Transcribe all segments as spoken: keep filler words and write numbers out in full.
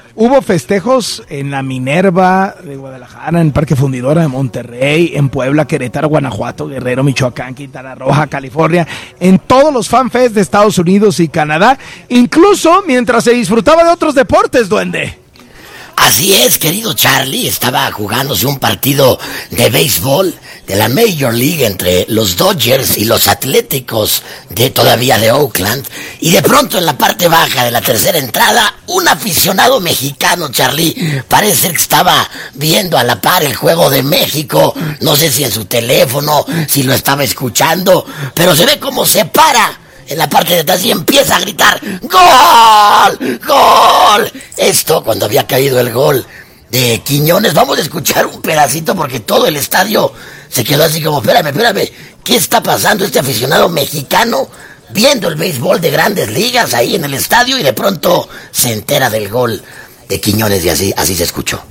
Hubo festejos en la Minerva de Guadalajara, en Parque Fundidora de Monterrey, en Puebla, Querétaro, Guanajuato, Guerrero, Michoacán, Quintana Roo, California, en todos los fanfests de Estados Unidos y Canadá, incluso mientras se disfrutaba de otros deportes, duende. Así es, querido Charlie, estaba jugándose un partido de béisbol de la Major League entre los Dodgers y los Atléticos de todavía de Oakland, y de pronto en la parte baja de la tercera entrada, un aficionado mexicano, Charlie, parece que estaba viendo a la par el juego de México, no sé si en su teléfono, si lo estaba escuchando, pero se ve cómo se para en la parte de atrás y empieza a gritar ¡Gol! ¡Gol! Esto cuando había caído el gol de Quiñones. Vamos a escuchar un pedacito porque todo el estadio se quedó así como, espérame, espérame, ¿qué está pasando? Este aficionado mexicano viendo el béisbol de Grandes Ligas ahí en el estadio y de pronto se entera del gol de Quiñones y así, así se escuchó.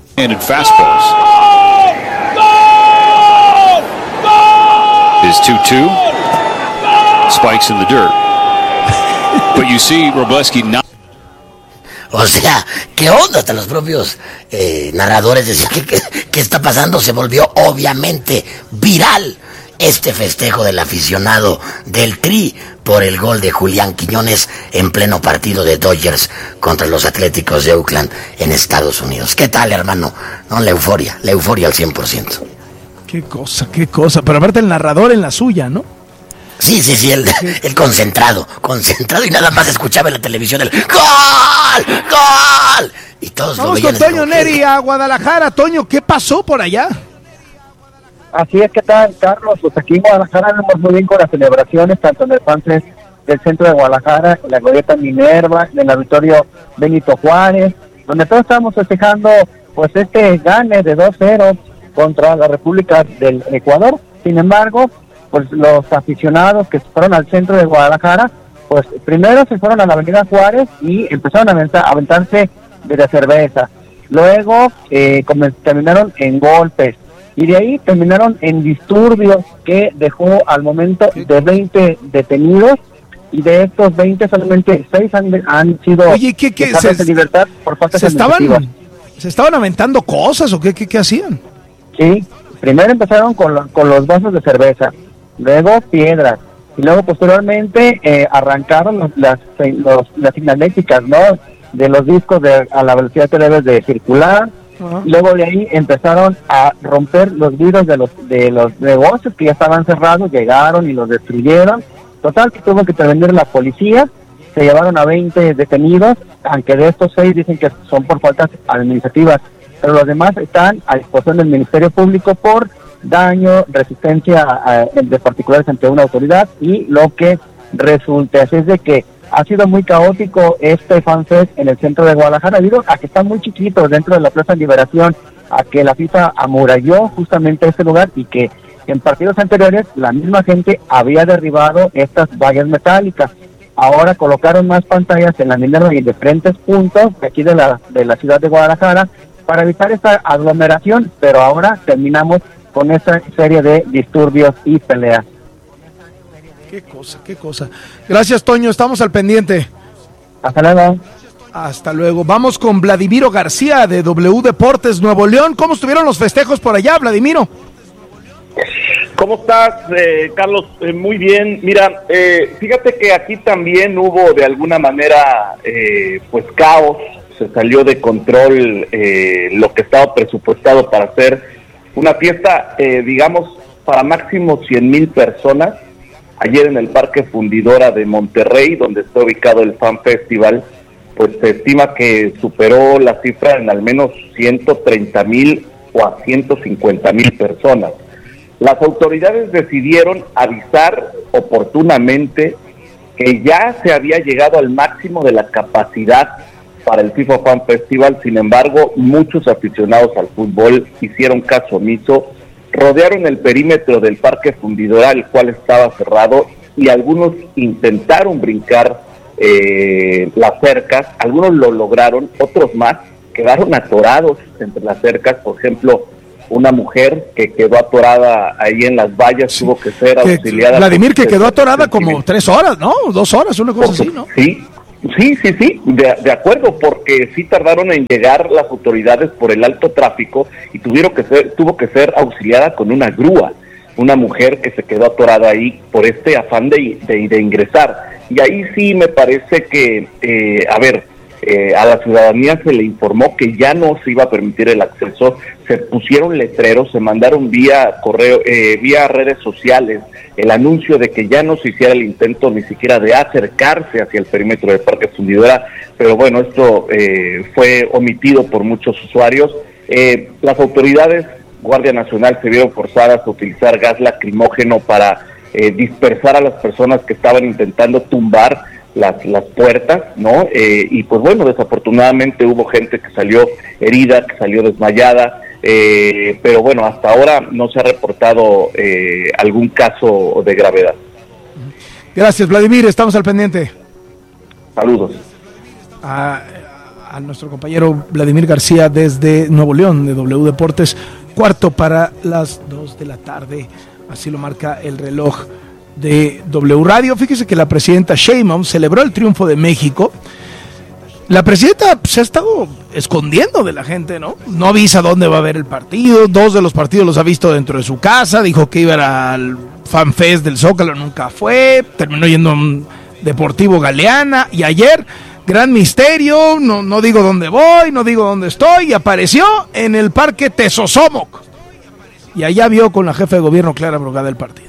Is two two. Spikes in the dirt. But you see Wroblewski not... O sea, ¿qué onda? Hasta los propios eh, narradores decían que qué está pasando. Se volvió obviamente viral este festejo del aficionado del Tri por el gol de Julián Quiñones en pleno partido de Dodgers contra los Atléticos de Oakland en Estados Unidos. ¿Qué tal, hermano? No, la euforia, la euforia al cien por ciento. Qué cosa, qué cosa. Pero aparte el narrador en la suya, ¿no? Sí, sí, sí, el, el concentrado, concentrado y nada más escuchaba en la televisión el ¡Gol! ¡Gol! Y todos Vamos lo veían. con Toño Neri a Guadalajara. Toño, ¿qué pasó por allá? Así es, ¿qué tal, Carlos? Pues aquí en Guadalajara vamos muy bien con las celebraciones, tanto en el fanfest del centro de Guadalajara, en la glorieta Minerva, en el auditorio Benito Juárez, donde todos estamos festejando pues este gane de dos cero contra la República del Ecuador. Sin embargo, pues los aficionados que fueron al centro de Guadalajara, pues primero se fueron a la avenida Juárez y empezaron a, aventar, a aventarse de la cerveza. Luego eh, terminaron en golpes y de ahí terminaron en disturbios que dejó al momento de veinte detenidos, y de estos veinte solamente seis han, han sido Oye, ¿qué, qué, dejados se, de libertad por faltas se administrativas. estaban, ¿Se estaban aventando cosas o qué, qué, qué hacían? Sí, primero empezaron con, lo, con los vasos de cerveza, luego piedras, y luego posteriormente eh, arrancaron los, las, los, las signaléticas, ¿no?, de los discos de a la velocidad que debes de circular. Uh-huh. Y luego de ahí empezaron a romper los vidrios de los de los negocios que ya estaban cerrados, llegaron y los destruyeron. Total que tuvo que intervenir la policía, se llevaron a veinte detenidos, aunque de estos seis dicen que son por faltas administrativas, pero los demás están a disposición del Ministerio Público por daño, resistencia a, de particulares ante una autoridad y lo que resulte. Así es de que ha sido muy caótico este fanfest en el centro de Guadalajara, debido a que están muy chiquitos dentro de la Plaza Liberación, a que la FIFA amuralló justamente este lugar y que en partidos anteriores la misma gente había derribado estas vallas metálicas. Ahora colocaron más pantallas en la Minerva y en diferentes puntos de aquí de la, de la ciudad de Guadalajara para evitar esta aglomeración, pero ahora terminamos con esta serie de disturbios y peleas. Qué cosa, qué cosa. Gracias, Toño, estamos al pendiente. Hasta luego. Hasta luego. Vamos con Vladimiro García de W Deportes Nuevo León. ¿Cómo estuvieron los festejos por allá, Vladimiro? ¿Cómo estás, eh, Carlos? Eh, muy bien. Mira, eh, fíjate que aquí también hubo de alguna manera eh, pues caos. Se salió de control eh, lo que estaba presupuestado para hacer una fiesta, eh, digamos, para máximo cien mil personas. Ayer en el Parque Fundidora de Monterrey, donde está ubicado el Fan Festival, pues se estima que superó la cifra en al menos ciento treinta mil o a ciento cincuenta mil personas. Las autoridades decidieron avisar oportunamente que ya se había llegado al máximo de la capacidad para el FIFA Fan Festival. Sin embargo, muchos aficionados al fútbol hicieron caso omiso, rodearon el perímetro del Parque Fundidora, el cual estaba cerrado, y algunos intentaron brincar eh, las cercas. Algunos lo lograron, otros más quedaron atorados entre las cercas. Por ejemplo, una mujer que quedó atorada ahí en las vallas, sí, tuvo que ser auxiliada. Vladimir, que quedó atorada como tres horas, ¿no? Dos horas, una cosa Porque, así, ¿no? Sí, Sí, sí, sí, de, de acuerdo, porque sí tardaron en llegar las autoridades por el alto tráfico y tuvieron que ser, tuvo que ser auxiliada con una grúa, una mujer que se quedó atorada ahí por este afán de, de, de ingresar. Y ahí sí me parece que, eh, a ver, eh, a la ciudadanía se le informó que ya no se iba a permitir el acceso, se pusieron letreros, se mandaron vía correo, eh, vía redes sociales, el anuncio de que ya no se hiciera el intento ni siquiera de acercarse hacia el perímetro del Parque Fundidora, pero bueno, esto eh, fue omitido por muchos usuarios. Eh, las autoridades, Guardia Nacional, se vieron forzadas a utilizar gas lacrimógeno para eh, dispersar a las personas que estaban intentando tumbar las, las puertas, ¿no? Eh, y pues bueno, desafortunadamente hubo gente que salió herida, que salió desmayada, Eh, pero bueno, hasta ahora no se ha reportado eh, algún caso de gravedad. Gracias, Vladimir, estamos al pendiente. Saludos. A, a nuestro compañero Vladimir García desde Nuevo León, de W Deportes, cuarto para las dos de la tarde, así lo marca el reloj de W Radio. Fíjese que la presidenta Sheinbaum celebró el triunfo de México. La presidenta se ha estado escondiendo de la gente, ¿no? No avisa dónde va a haber el partido, dos de los partidos los ha visto dentro de su casa, dijo que iba al FanFest del Zócalo, nunca fue, terminó yendo a un Deportivo Galeana, y ayer, gran misterio, no, no digo dónde voy, no digo dónde estoy, y apareció en el Parque Tezosomoc, y allá vio con la jefa de gobierno Clara Brugada el partido.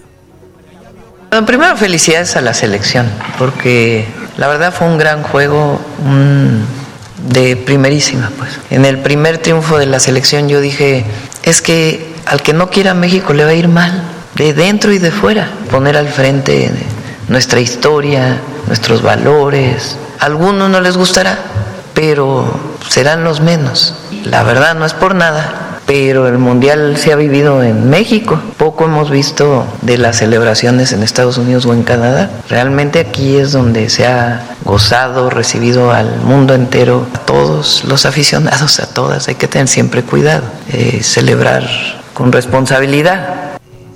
Bueno, primero felicidades a la selección, porque la verdad fue un gran juego, un de primerísima, pues. En el primer triunfo de la selección yo dije, es que al que no quiera México le va a ir mal, de dentro y de fuera. Poner al frente nuestra historia, nuestros valores. A algunos no les gustará, pero serán los menos. La verdad no es por nada, pero el Mundial se ha vivido en México. Poco hemos visto de las celebraciones en Estados Unidos o en Canadá. Realmente aquí es donde se ha gozado, recibido al mundo entero, a todos los aficionados, a todas. Hay que tener siempre cuidado, eh, celebrar con responsabilidad.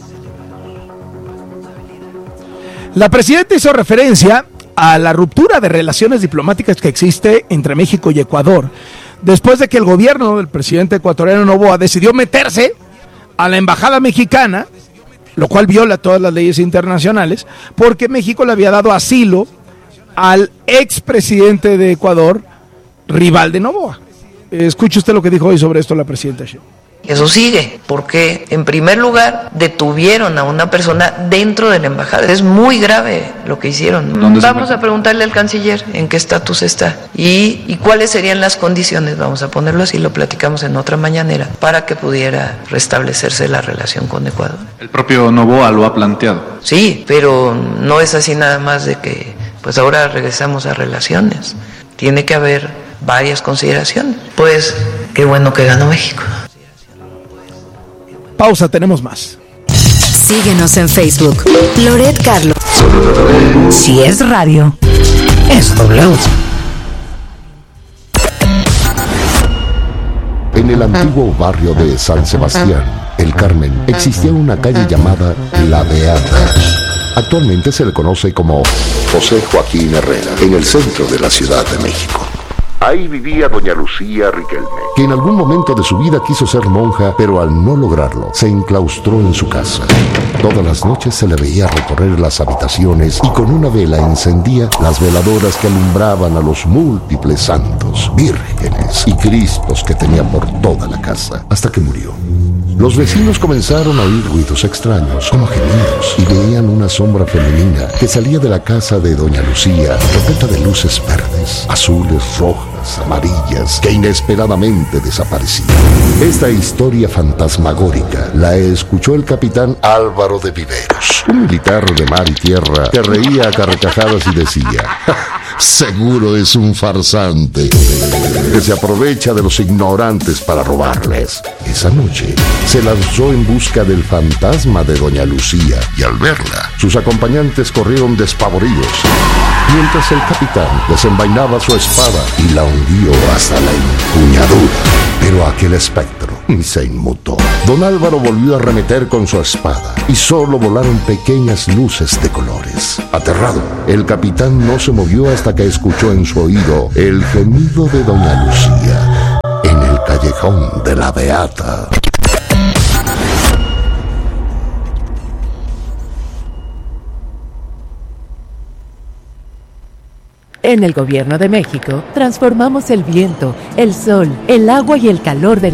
La presidenta hizo referencia a la ruptura de relaciones diplomáticas que existe entre México y Ecuador, después de que el gobierno del presidente ecuatoriano Noboa decidió meterse a la embajada mexicana, lo cual viola todas las leyes internacionales, porque México le había dado asilo al expresidente de Ecuador, rival de Noboa. Escuche usted lo que dijo hoy sobre esto la presidenta Sheinbaum. Eso sigue, porque en primer lugar detuvieron a una persona dentro de la embajada. Es muy grave lo que hicieron. Vamos a preguntarle al canciller en qué estatus está y, y cuáles serían las condiciones, vamos a ponerlo así, lo platicamos en otra mañanera, para que pudiera restablecerse la relación con Ecuador. El propio Noboa lo ha planteado. Sí, pero no es así nada más de que pues ahora regresamos a relaciones. Tiene que haber varias consideraciones. Pues qué bueno que ganó México. Pausa, tenemos más. Síguenos en Facebook. Loret Carlos. Si es radio, es W. En el antiguo barrio de San Sebastián, El Carmen, existía una calle llamada La Beata. Actualmente se le conoce como José Joaquín Herrera, en el centro de la Ciudad de México. Ahí vivía doña Lucía Riquelme, que en algún momento de su vida quiso ser monja, pero al no lograrlo, se enclaustró en su casa. Todas las noches se le veía recorrer las habitaciones y con una vela encendía las veladoras que alumbraban a los múltiples santos, vírgenes y cristos que tenía por toda la casa, hasta que murió. Los vecinos comenzaron a oír ruidos extraños, como gemidos, y veían una sombra femenina que salía de la casa de doña Lucía, repleta de luces verdes, azules, rojas, amarillas, que inesperadamente desaparecía. Esta historia fantasmagórica la escuchó el capitán Álvaro de Viveros, un militar de mar y tierra que reía a carcajadas y decía: seguro es un farsante que se aprovecha de los ignorantes para robarles. Esa noche se lanzó en busca del fantasma de doña Lucía y al verla, sus acompañantes corrieron despavoridos, mientras el capitán desenvainaba su espada y la hundió hasta la empuñadura. Pero aquel espectro y se inmutó. Don Álvaro volvió a arremeter con su espada y solo volaron pequeñas luces de colores. Aterrado, el capitán no se movió hasta que escuchó en su oído el gemido de doña Lucía en el callejón de la Beata. En el Gobierno de México, transformamos el viento, el sol, el agua y el calor de la